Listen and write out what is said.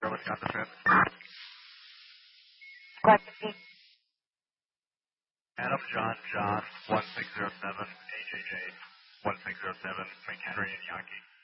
Wisconsin trip. Adam John 1607 HHA 1607 McHenry and Yankee.